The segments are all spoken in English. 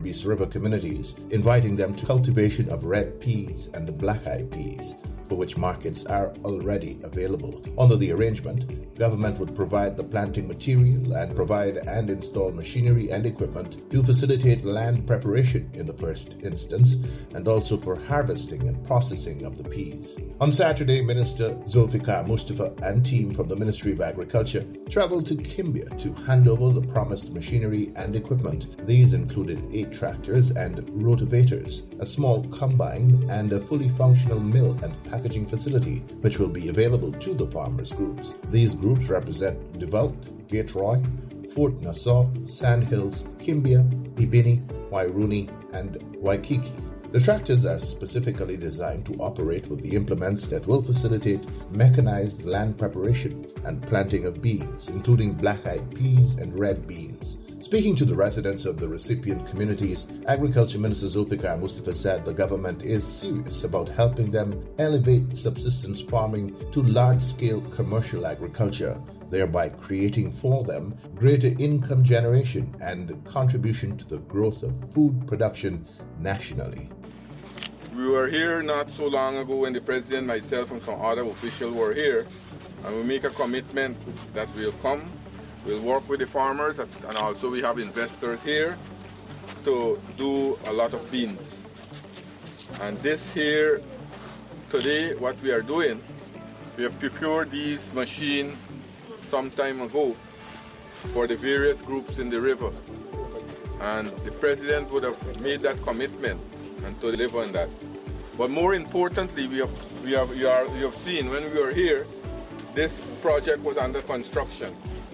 Berbice River communities, inviting them to cultivation of red peas and black-eyed peas, for which markets are already available. Under the arrangement, government would provide the planting material and provide and install machinery and equipment to facilitate land preparation in the first instance, and also for harvesting and processing of the peas. On Saturday, Minister Zulfikar Mustafa and team from the Ministry of Agriculture traveled to Kimbia to hand over the promised machinery and equipment. These included 8 tractors and rotavators, a small combine, and a fully functional mill and packaging facility, which will be available to the farmers' groups. These groups represent Developed, Gateroy, Fort Nassau, Sandhills, Kimbia, Ibini, Wairuni, and Waikiki. The tractors are specifically designed to operate with the implements that will facilitate mechanized land preparation and planting of beans, including black-eyed peas and red beans. Speaking to the residents of the recipient communities, Agriculture Minister Zulfikar Mustafa said the government is serious about helping them elevate subsistence farming to large-scale commercial agriculture, thereby creating for them greater income generation and contribution to the growth of food production nationally. We were here not so long ago when the President, myself, and some other officials were here, and we make a commitment that we'll come. We'll work with the farmers, and also we have investors here to do a lot of beans. And this here, today, what we are doing, we have procured these machines some time ago for the various groups in the river. And the President would have made that commitment and to deliver on that. But more importantly, we have seen when we were here, this project was under construction.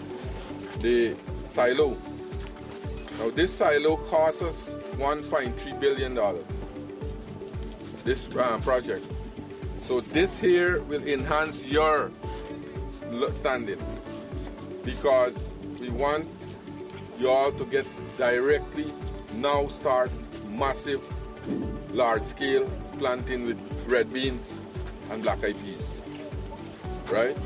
The silo. Now this silo cost us $1.3 billion, this project. So this here will enhance your standing, because we want you all to get directly now start massive large scale planting with red beans and black-eyed peas, right?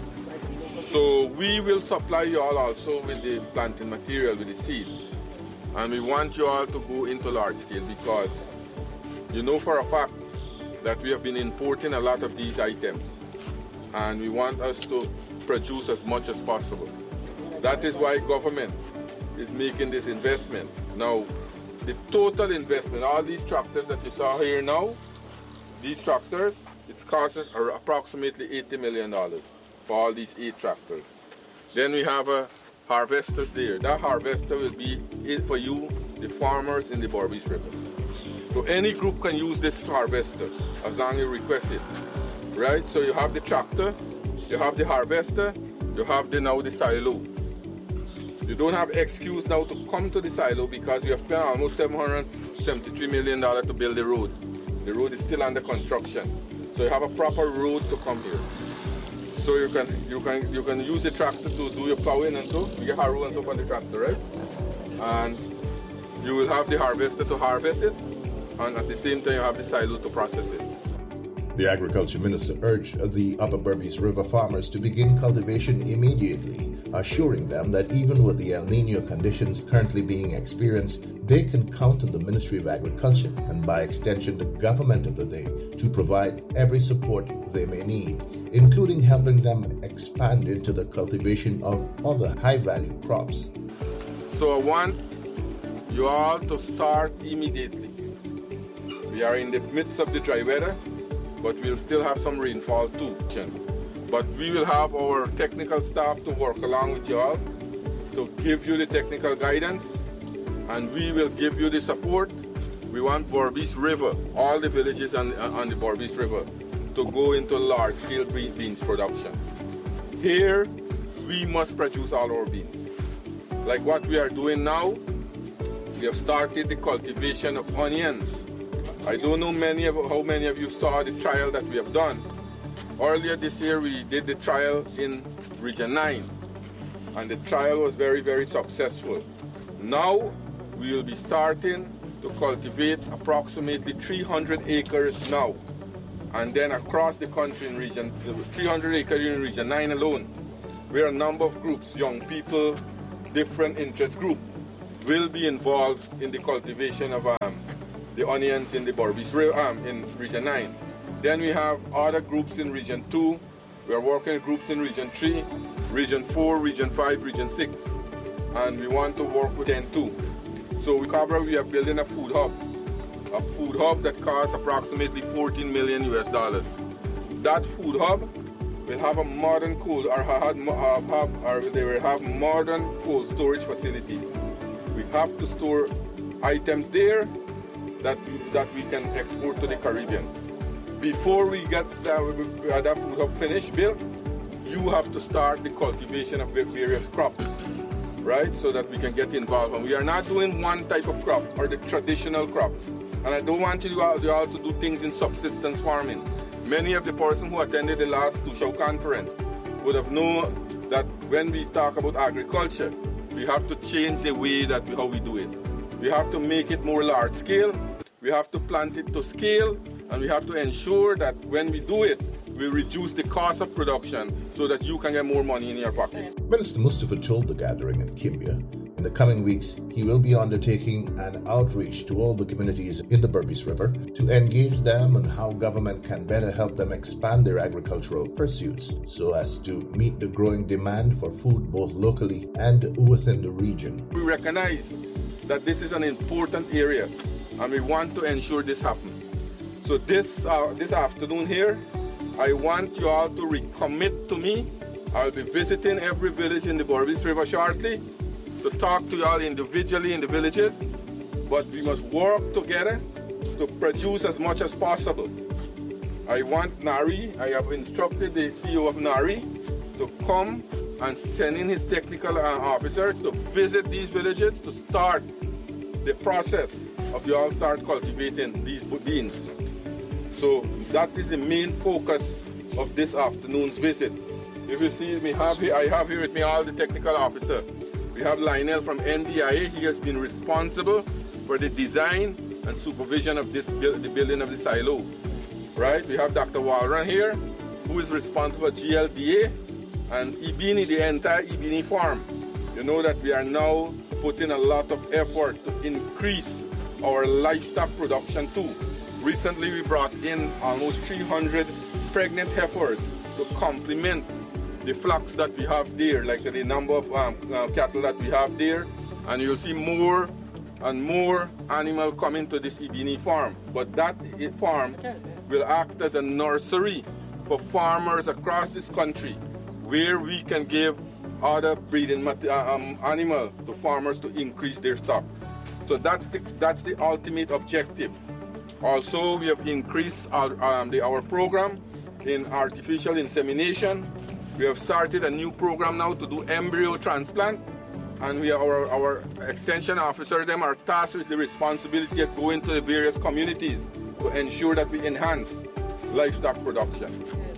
So we will supply you all also with the planting material, with the seeds. And we want you all to go into large scale, because you know for a fact that we have been importing a lot of these items, and we want us to produce as much as possible. That is why government is making this investment. Now, the total investment, all these tractors that you saw here now, these tractors, it's costing approximately $80 million for all these 8 tractors. Then we have harvesters there. That harvester will be for you, the farmers in the Berbice River. So any group can use this harvester as long as you request it, right? So you have the tractor, you have the harvester, you have now the silo. You don't have excuse now to come to the silo because you have spent almost $773 million to build the road. The road is still under construction. So you have a proper road to come here. So you can use the tractor to do your plowing and so, you get harrow and so on the tractor, right? And you will have the harvester to harvest it, and at the same time you have the silo to process it. The Agriculture Minister urged the Upper Berbice River farmers to begin cultivation immediately, assuring them that even with the El Nino conditions currently being experienced, they can count on the Ministry of Agriculture and by extension the government of the day to provide every support they may need, including helping them expand into the cultivation of other high-value crops. So I want you all to start immediately. We are in the midst of the dry weather, but we'll still have some rainfall too. But we will have our technical staff to work along with you all to give you the technical guidance, and we will give you the support. We want Berbice River, all the villages on the Berbice River, to go into large-scale beans production. Here, we must produce all our beans. Like what we are doing now, we have started the cultivation of onions. I don't know how many of you saw the trial that we have done. Earlier this year, we did the trial in Region 9, and the trial was very, very successful. Now, we will be starting to cultivate approximately 300 acres now, and then across the country in 300 acres in Region 9 alone, where a number of groups, young people, different interest groups, will be involved in the cultivation of the onions in the Berbice in Region 9. Then we have other groups in Region 2. We are working with groups in Region 3, Region 4, Region 5, Region 6. And we want to work with N2. So we are building a food hub that costs approximately $14 million US. That food hub will have a modern they will have modern cold storage facilities. We have to store items there that we can export to the Caribbean. Before we get that food hub finished, built, you have to start the cultivation of various crops, right? So that we can get involved. And we are not doing one type of crop or the traditional crops. And I don't want you all to do things in subsistence farming. Many of the persons who attended the last Tushau conference would have known that when we talk about agriculture, we have to change the way how we do it. We have to make it more large scale. We have to plant it to scale. And we have to ensure that when we do it, we reduce the cost of production so that you can get more money in your pocket. Minister Mustafa told the gathering at Kimbia in the coming weeks he will be undertaking an outreach to all the communities in the Berbice River to engage them on how government can better help them expand their agricultural pursuits so as to meet the growing demand for food both locally and within the region. We recognize that this is an important area and we want to ensure this happens. So this afternoon here, I want you all to recommit to me. I'll be visiting every village in the Berbice River shortly to talk to you all individually in the villages, but we must work together to produce as much as possible. I want NARI, I have instructed the CEO of NARI to come and send in his technical officers to visit these villages to start the process of you all start cultivating these beans. So that is the main focus of this afternoon's visit. If you see me, I have here with me all the technical officers. We have Lionel from NDIA. He has been responsible for the design and supervision of the building of the silo. Right? We have Dr. Walron here, who is responsible for GLDA and Ibini, the entire Ibini farm. You know that we are now putting a lot of effort to increase our livestock production too. Recently, we brought in almost 300 pregnant heifers to complement the flocks that we have there, like the number of cattle that we have there. And you'll see more and more animals coming to this Ibini farm. But that farm will act as a nursery for farmers across this country, where we can give other breeding animals to farmers to increase their stock. So that's the ultimate objective. Also, we have increased our program in artificial insemination. We have started a new program now to do embryo transplant, and our extension officers them are tasked with the responsibility of going to the various communities to ensure that we enhance livestock production.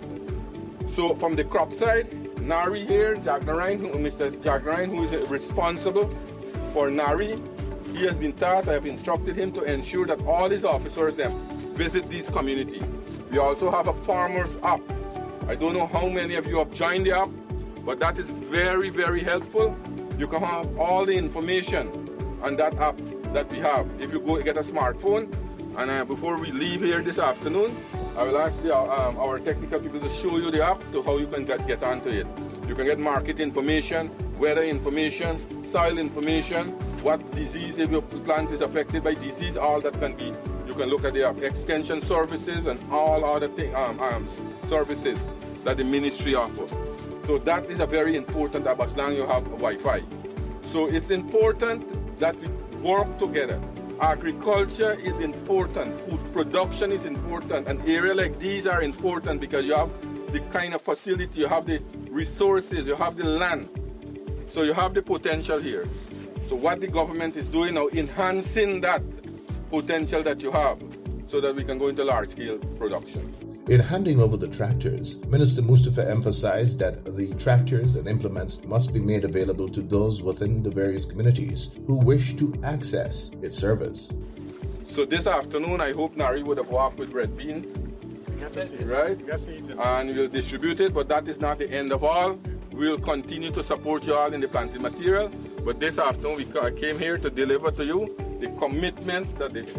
So from the crop side, NARI here, Mr. Jagnarine, who is responsible for NARI, he has been tasked, I have instructed him to ensure that all his officers them visit these communities. We also have a farmers app. I don't know how many of you have joined the app, but that is very, very helpful. You can have all the information on that app that we have. If you go get a smartphone, and before we leave here this afternoon, I will ask our technical people to show you the app to how you can get onto it. You can get market information, weather information, soil information, what disease, if your plant is affected by disease, all that can be. You can look at the extension services and all other services that the ministry offers. So that is a very important app as long as you have Wi-Fi. So it's important that we work together. Agriculture is important, food production is important, and areas like these are important because you have the kind of facility, you have the resources, you have the land. So you have the potential here. So what the government is doing now, enhancing that potential that you have so that we can go into large-scale production. In handing over the tractors, Minister Mustafa emphasized that the tractors and implements must be made available to those within the various communities who wish to access its service. So this afternoon, I hope NARI would have walked with red beans, right? And we'll distribute it, but that is not the end of all. We'll continue to support you all in the planting material, but this afternoon we came here to deliver to you the commitment that the